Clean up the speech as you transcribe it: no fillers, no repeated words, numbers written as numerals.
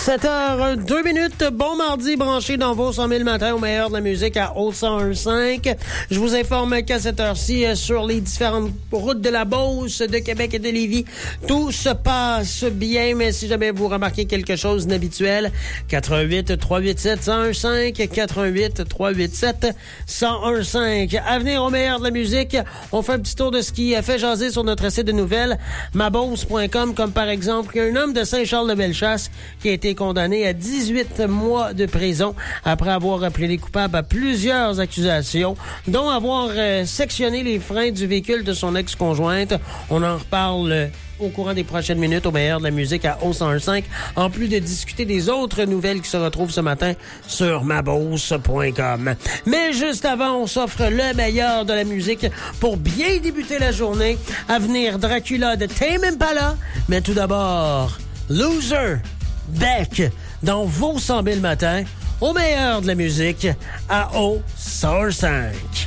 7h02. Bon mardi, branché dans vos 100 000 matins au meilleur de la musique à O101.5. Je vous informe qu'à cette heure-ci, sur les différentes routes de la Beauce, de Québec et de Lévis, tout se passe bien, mais si jamais vous remarquez quelque chose d'inhabituel, 88-387-1015, 88-387-1015. À venir au meilleur de la musique, on fait un petit tour de ce qui a fait jaser sur notre site de nouvelles, mabeauce.com, comme par exemple un homme de Saint-Charles-de-Bellechasse qui a été condamné à 18 mois de prison après avoir appelé coupable à plusieurs accusations, dont avoir sectionné les freins du véhicule de son ex-conjointe. On en reparle au courant des prochaines minutes au meilleur de la musique à O101.5, en plus de discuter des autres nouvelles qui se retrouvent ce matin sur mabeauce.com. Mais juste avant, on s'offre le meilleur de la musique pour bien débuter la journée. À venir, Dracula de Tame Impala, mais tout d'abord, Loser, Beck, dans vos 100 000 matins, au meilleur de la musique à O101.5.